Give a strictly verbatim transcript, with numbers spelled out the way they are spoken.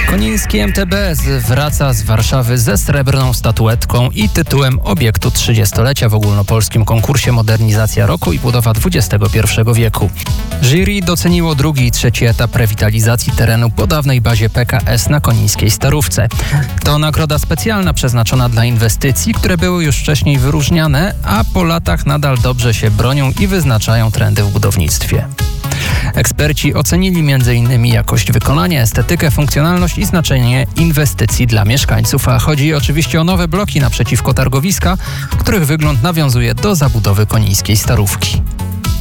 Koniński M T B wraca z Warszawy ze srebrną statuetką i tytułem obiektu trzydziestolecia w ogólnopolskim konkursie Modernizacja Roku i Budowa dwudziestego pierwszego wieku. Jury doceniło drugi i trzeci etap rewitalizacji terenu po dawnej bazie P K S na Konińskiej Starówce. To nagroda specjalna przeznaczona dla inwestycji, które były już wcześniej wyróżniane, a po latach nadal dobrze się bronią i wyznaczają trendy w budownictwie. Eksperci ocenili m in jakość wykonania, estetykę, funkcjonalność i znaczenie inwestycji dla mieszkańców, a chodzi oczywiście o nowe bloki naprzeciwko targowiska, których wygląd nawiązuje do zabudowy Konińskiej Starówki.